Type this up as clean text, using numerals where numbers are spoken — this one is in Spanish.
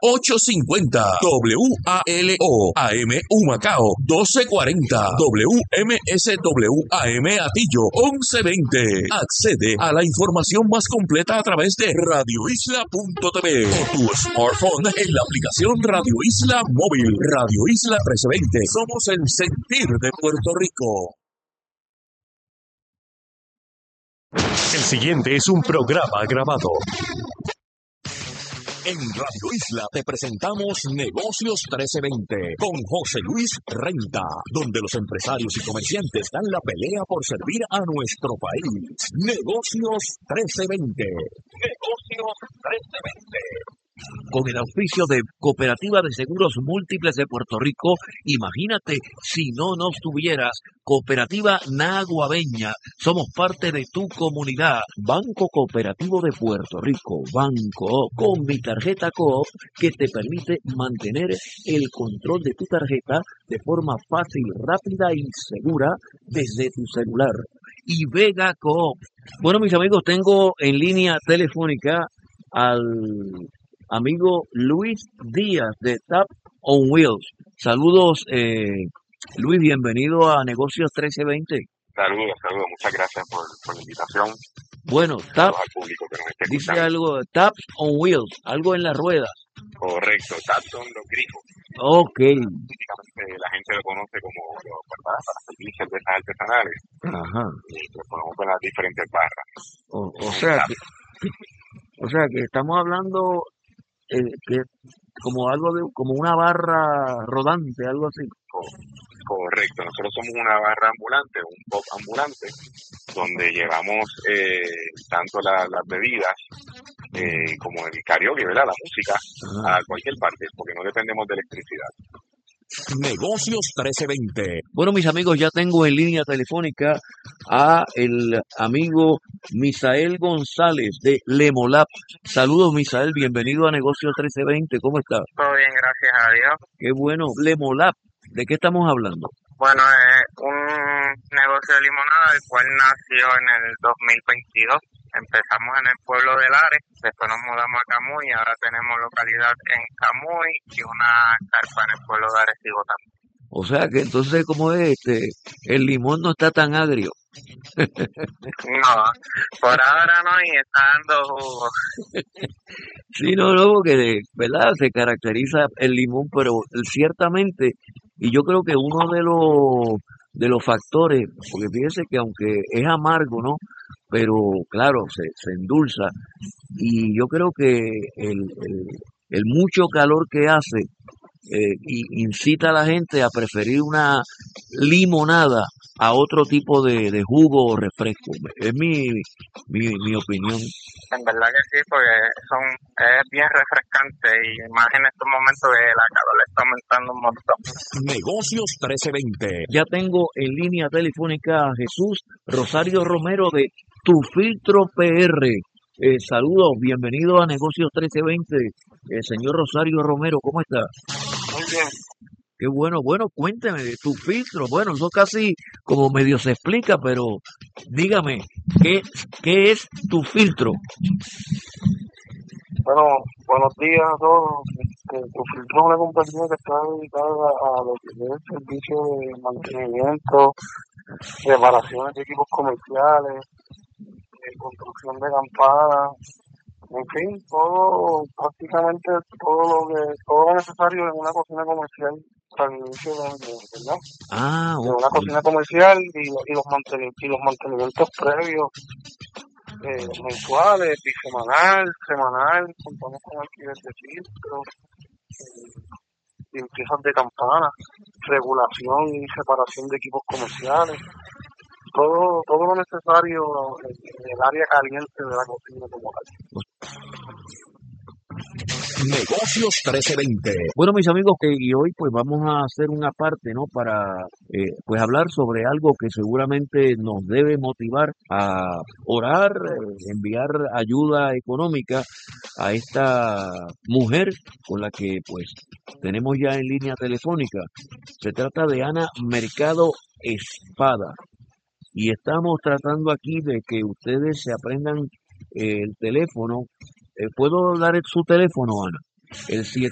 850 WALO AM Humacao 1240 WMSWAM Atillo 1120. Accede a la información más completa a través de radioisla.tv o tu smartphone en la aplicación Radio Isla Móvil. Radio Isla 1320. Somos el sentir de Puerto Rico. El siguiente es un programa grabado. En Radio Isla te presentamos Negocios 1320 con José Luis Renta, donde los empresarios y comerciantes dan la pelea por servir a nuestro país. Negocios 1320. Negocios 1320. Con el auspicio de Cooperativa de Seguros Múltiples de Puerto Rico, imagínate si no nos tuvieras. Cooperativa Naguabeña, somos parte de tu comunidad. Banco Cooperativo de Puerto Rico, Banco, con mi tarjeta Coop, que te permite mantener el control de tu tarjeta de forma fácil, rápida y segura desde tu celular. Y Vega Coop. Bueno, mis amigos, tengo en línea telefónica al amigo Luis Díaz de Tap on Wheels. Saludos, Luis, bienvenido a Negocios 1320. Saludos, muchas gracias por la invitación. Bueno, Tap, al público que nos esté dice escuchando. algo, Taps on Wheels, algo en las ruedas. Correcto, taps son los grifos. Ok. Típicamente la gente lo conoce como para servir cervezas artesanales. Ajá. Y lo ponemos con las diferentes barras. O sea que estamos hablando que como algo de, como una barra rodante, algo así. Correcto, nosotros somos una barra ambulante, un pop ambulante, donde llevamos tanto las bebidas como el karaoke, ¿verdad? La música, a cualquier parte, porque no dependemos de electricidad. Negocios 1320. Bueno, mis amigos, ya tengo en línea telefónica a el amigo Misael González de Lemolab. Saludos, Misael, bienvenido a Negocios 1320. ¿Cómo está? Todo bien, gracias a Dios. Qué bueno. Lemolab, ¿de qué estamos hablando? Bueno, es un negocio de limonada, el cual nació en el 2022. Empezamos en el pueblo de Lares, después nos mudamos a Camuy, ahora tenemos localidad en Camuy y una carpa en el pueblo de Arecibo también. O sea que entonces, ¿cómo es? El limón no está tan agrio. No, por ahora no, y está dando jugo. Sí, no, porque, ¿verdad? Se caracteriza el limón, pero ciertamente, y yo creo que uno de los factores, porque fíjese que aunque es amargo, ¿no? Pero claro, se endulza, y yo creo que el mucho calor que hace incita a la gente a preferir una limonada a otro tipo de jugo o refresco. Es mi opinión. En verdad que sí, porque es bien refrescante y más en estos momentos que la calor está aumentando un montón. Negocios 1320. Ya tengo en línea telefónica a Jesús Rosario Romero de Tu Filtro PR. Saludos, bienvenido a Negocios 1320. Señor Rosario Romero, ¿cómo está? Muy bien. Qué bueno, cuénteme de Tu Filtro. Bueno, eso casi como medio se explica, pero dígame, ¿qué es Tu Filtro? Bueno, buenos días a todos. Tu Filtro es una compañía que está dedicada a lo que es el servicio de mantenimiento, reparaciones de equipos comerciales, construcción de campanas, en fin, prácticamente todo lo necesario en una cocina comercial para el inicio de año, ¿verdad? Ah, de una cocina comercial y los mantenimientos previos, mensuales, semanal, contamos con alquiler de filtros, limpiezas de campanas, regulación y separación de equipos comerciales, todo lo necesario en el área caliente de la cocina como tal. Negocios 1320. Bueno, mis amigos, y hoy pues vamos a hacer una parte, ¿no? Para pues hablar sobre algo que seguramente nos debe motivar a orar, enviar ayuda económica a esta mujer con la que pues tenemos ya en línea telefónica. Se trata de Ana Mercado Espada. Y estamos tratando aquí de que ustedes se aprendan el teléfono. ¿Puedo dar su teléfono, Ana? El